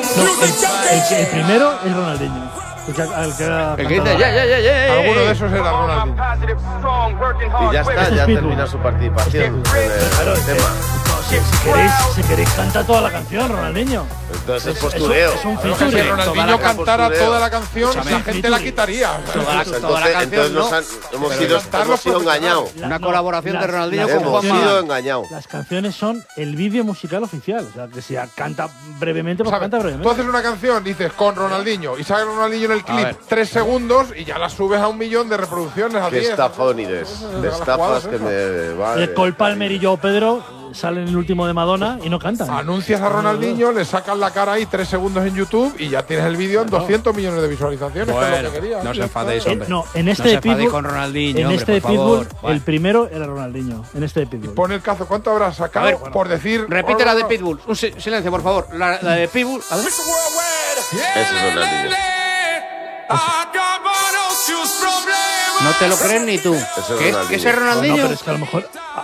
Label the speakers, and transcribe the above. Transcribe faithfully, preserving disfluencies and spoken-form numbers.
Speaker 1: No, el, el, el primero es Ronaldinho. El que, el que,
Speaker 2: el que dice, ya, ya, ya, ya.
Speaker 3: Alguno de esos era Ronaldinho.
Speaker 4: Y ya está, ya termina su participación en
Speaker 1: claro,
Speaker 4: el tema.
Speaker 1: Si, si, queréis, si queréis, canta toda la canción, Ronaldinho.
Speaker 4: Entonces es postureo.
Speaker 1: Es un, es un
Speaker 3: Claro, si Ronaldinho cantara toda la canción,
Speaker 1: Escúchame,
Speaker 3: la gente la quitaría.
Speaker 2: Toda la,
Speaker 4: Entonces,
Speaker 2: toda la canción,
Speaker 4: entonces
Speaker 2: ¿no?
Speaker 4: nos han, hemos
Speaker 3: Pero
Speaker 4: sido,
Speaker 3: cantarlo
Speaker 4: hemos sido
Speaker 3: porque-
Speaker 4: engañados.
Speaker 2: Una
Speaker 1: no,
Speaker 2: colaboración
Speaker 1: las-
Speaker 2: de Ronaldinho
Speaker 1: las
Speaker 2: con
Speaker 4: Hemos
Speaker 2: Juanma.
Speaker 4: sido engañados.
Speaker 1: Las canciones son el vídeo musical oficial. O sea, que si canta brevemente, pues
Speaker 3: ¿Sabes?
Speaker 1: canta
Speaker 3: Tú
Speaker 1: brevemente.
Speaker 3: haces una canción, dices con Ronaldinho, y sale Ronaldinho en el
Speaker 2: A
Speaker 3: clip
Speaker 2: ver.
Speaker 3: tres segundos y ya la subes a un millón de reproducciones a
Speaker 4: Qué
Speaker 3: diez.
Speaker 4: estafónides. De estafas que me va.
Speaker 1: Eh, Paul Palmer y Joe Pedro salen en el último de Madonna y no cantan.
Speaker 3: Anuncias a Ronaldinho, le sacas la cara ahí tres segundos en YouTube y ya tienes el vídeo en doscientos millones de visualizaciones. que es
Speaker 2: Bueno,
Speaker 3: lo que quería.
Speaker 2: no os
Speaker 3: Ya
Speaker 2: enfadéis,
Speaker 3: está.
Speaker 1: Eh,
Speaker 2: hombre.
Speaker 1: no, en este
Speaker 2: no
Speaker 1: de
Speaker 2: se enfadéis
Speaker 1: Pitbull,
Speaker 2: con Ronaldinho,
Speaker 1: en
Speaker 2: hombre,
Speaker 1: este de
Speaker 2: por
Speaker 1: Pitbull,
Speaker 2: favor.
Speaker 1: el primero era Ronaldinho. En este de Pitbull.
Speaker 3: Pon el cazo, ¿cuánto habrás sacado
Speaker 2: A ver,
Speaker 3: por decir?
Speaker 2: Repite la de Pitbull. Un si- silencio, por favor. La, la de Pitbull. A ver.
Speaker 4: Ese es Ronaldinho.
Speaker 2: No te lo crees ni tú.
Speaker 4: es
Speaker 2: ¿Qué es,
Speaker 4: Ronaldinho.
Speaker 2: ¿qué es el
Speaker 1: No,
Speaker 2: Ronaldinho?
Speaker 1: pero es que a lo mejor